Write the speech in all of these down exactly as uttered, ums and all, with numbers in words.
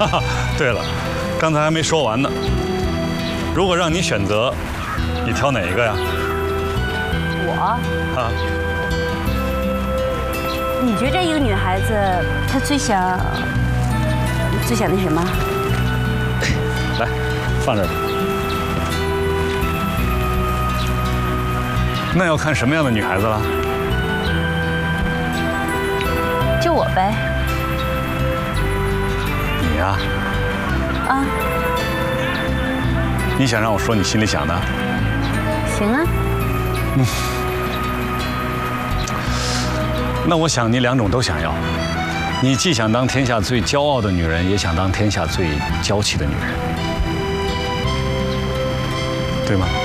哈哈，对了，刚才还没说完呢。如果让你选择，你挑哪一个呀？ 我啊？ 你觉着一个女孩子，她最想最想那什么？ 来，放这儿。那要看什么样的女孩子了？ 就我呗。 你呀？ 啊？ 你想让我说你心里想的？ 行啊。 嗯。那我想你两种都想要，你既想当天下最骄傲的女人，也想当天下最娇气的女人，对吗？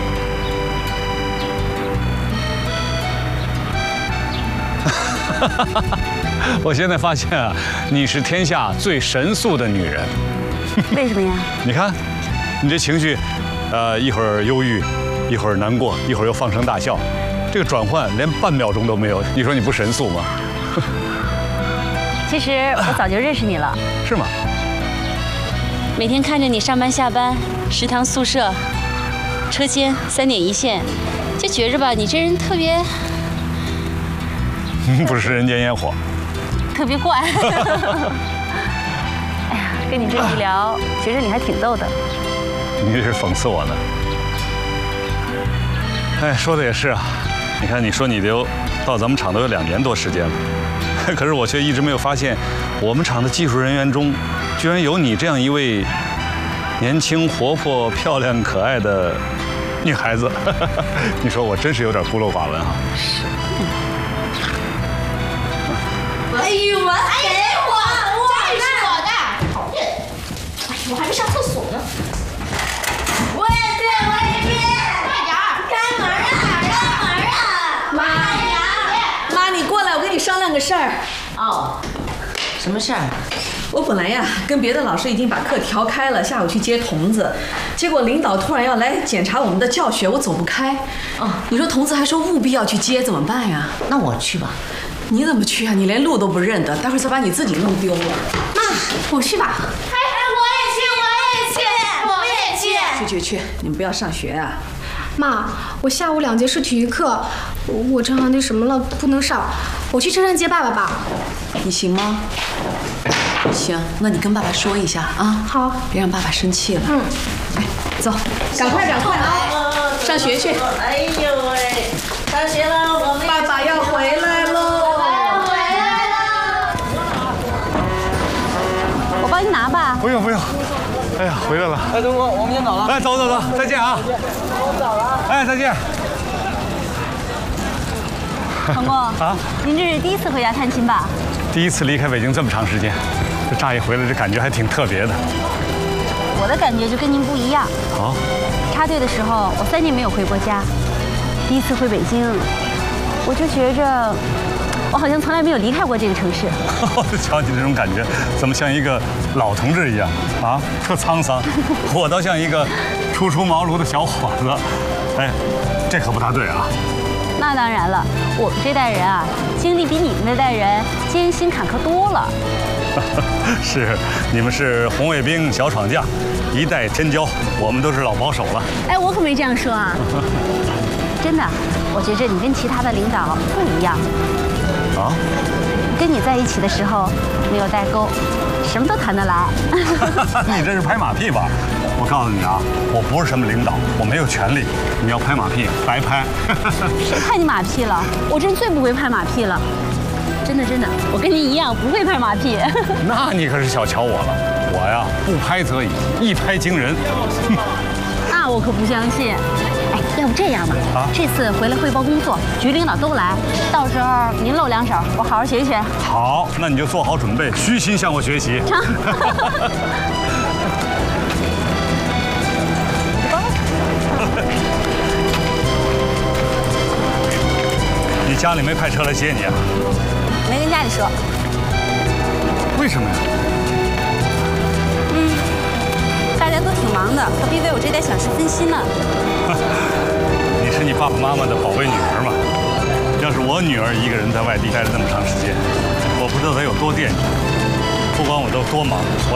我现在发现啊，你是天下最神速的女人。 为什么呀？ 你看，你这情绪，呃，一会儿忧郁，一会儿难过，一会儿又放声大笑，这个转换连半秒钟都没有，你说你不神速吗？ 其实我早就认识你了。 是吗？ 每天看着你上班下班，食堂宿舍、车间三点一线，就觉着吧，你这人特别。 不是人间烟火， 特别怪。哎呀，跟你这一聊，觉着你还挺逗的。 你这是讽刺我呢？哎，说的也是啊。你看，你说你都到咱们厂都有两年多时间了，可是我却一直没有发现，我们厂的技术人员中，居然有你这样一位年轻、活泼、漂亮、可爱的女孩子。你说我真是有点孤陋寡闻哈。 是。 哎呦我给我，这是我的，讨厌！哎，我还没上厕所呢。我也去，我也去，快点儿，开门啊，开门啊！妈呀！ 妈，你过来，我跟你商量个事儿。 哦，什么事儿？ 我本来呀跟别的老师已经把课调开了，下午去接童子，结果领导突然要来检查我们的教学，我走不开。 哦， 你说童子还说务必要去接，怎么办呀？ 那我去吧。 你怎么去啊？你连路都不认得，待会儿再把你自己弄丢了。 妈，我去吧。哎哎，我也去，我也去，我也去。 去去去，你们不要上学啊！ 妈，我下午两节是体育课，我我正好那什么了，不能上。我去车站接爸爸吧。 你行吗？行，那你跟爸爸说一下啊。 好， 别让爸爸生气了。 嗯。 哎，走，赶快赶快啊！上学去。 哎呦喂，上学了，我们爸爸要回来喽。 我帮你拿吧。 不用不用，哎呀，回来了。 哎，东哥，我们先走了。 哎，走走走，再见啊！ 我走了。 哎，再见。 彭工啊，您这是第一次回家探亲吧？ 第一次离开北京这么长时间，这乍一回来，这感觉还挺特别的。 我的感觉就跟您不一样。 好。 插队的时候，我三年没有回过家，第一次回北京，我就觉着。我好像从来没有离开过这个城市。 瞧你这种感觉，怎么像一个老同志一样啊？特沧桑。我倒像一个初出茅庐的小伙子。哎，这可不大对啊。 那当然了，我们这代人啊，经历比你们那代人艰辛坎坷多了。 是，你们是红卫兵、小闯将，一代天骄，我们都是老保守了。 哎，我可没这样说啊。真的，我觉着你跟其他的领导不一样。 啊， 跟你在一起的时候没有代沟，什么都谈得来。 你这是拍马屁吧？我告诉你啊，我不是什么领导，我没有权利。你要拍马屁，白拍。 谁拍你马屁了？我真最不会拍马屁了。真的真的，我跟您一样不会拍马屁。 那你可是小瞧我了，我呀不拍则已，一拍惊人。 那我可不相信。哎，要不这样吧，啊，这次回来汇报工作，局领导都来，到时候您露两手，我好好学一学。 好，那你就做好准备，虚心向我学习。 成。 你家里没派车来接你啊？ 没跟家里说。 为什么呀？ 嗯，大家都挺忙的，何必为我这点小事分心呢？ 你是你爸爸妈妈的宝贝女儿嘛？要是我女儿一个人在外地待了这么长时间，我不知道她有多惦记。不管我都多忙。